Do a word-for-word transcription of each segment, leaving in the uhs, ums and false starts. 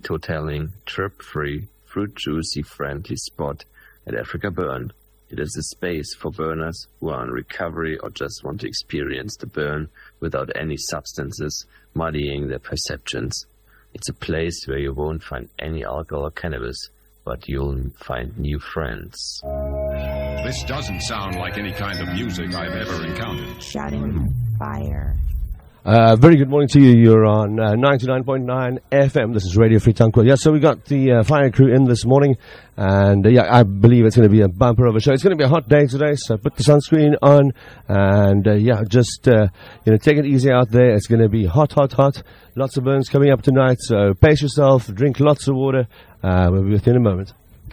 teetotaling, trip-free, fruit-juicy friendly spot at Africa Burn. It is a space for burners who are in recovery or just want to experience the burn without any substances muddying their perceptions. It's a place where you won't find any alcohol or cannabis, but you'll find new friends. This doesn't sound like any kind of music I've ever encountered. Shouting fire. Uh, very good morning to you. You're on uh, ninety-nine point nine F M. This is Radio Free Tankwa. Yeah, so we got the uh, fire crew in this morning, and uh, yeah, I believe it's going to be a bumper of a show. It's going to be a hot day today, so put the sunscreen on, and uh, yeah, just uh, you know, take it easy out there. It's going to be hot, hot, hot. Lots of burns coming up tonight, so pace yourself. Drink lots of water. Uh, we'll be with you in a moment.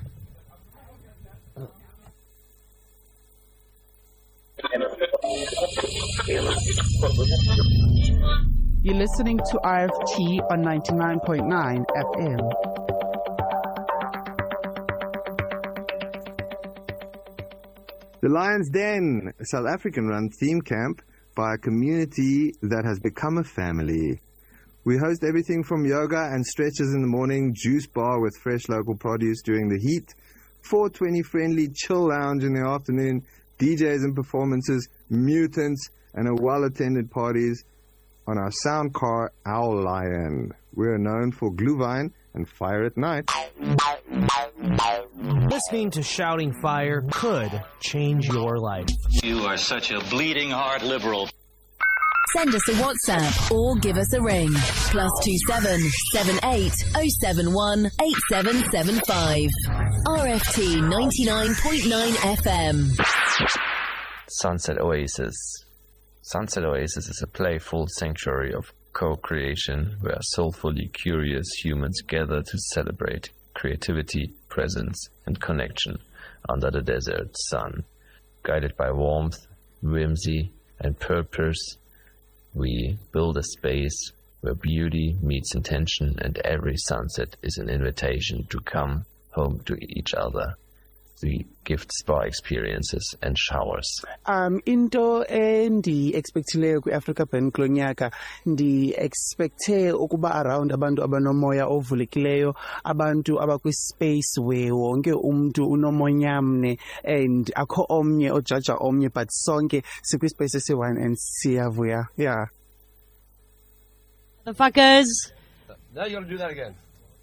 You're listening to R F T on ninety-nine point nine F M. The Lion's Den, a South African-run theme camp by a community that has become a family. We host everything from yoga and stretches in the morning, juice bar with fresh local produce during the heat, four twenty friendly chill lounge in the afternoon, D Js and performances, mutants, and a well-attended parties on our sound car, Owl Lion. We're known for Glühwein and fire at night. Listening to Shouting Fire could change your life. You are such a bleeding heart liberal. Send us a WhatsApp or give us a ring. Plus two seven seven eight oh seven one eight seven seven five. R F T ninety-nine point nine F M. Sunset Oasis. Sunset Oasis is a playful sanctuary of co-creation where soulfully curious humans gather to celebrate creativity, presence, and connection under the desert sun. Guided by warmth, whimsy, and purpose, we build a space where beauty meets intention and every sunset is an invitation to come home to each other. We gift spa experiences and showers. Um, into endi expectileyo kwi-Africa Burn kulo nyaka ndi-expecte ukuba around abantu abanomoya ovulekileyo, abantu abakwi-space where wonke umntu unomonyamne and akho omnye ojaja omnye, but sonke sikwi-space esi-one and siyavuya. Yeah. Motherfuckers. Now you gotta do that again.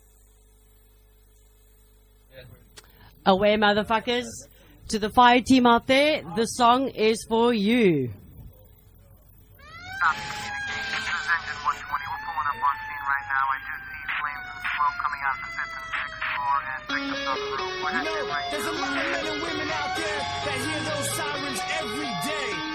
Away, motherfuckers. To the fire team out there, the song is for you. There's a lot of men and women out there that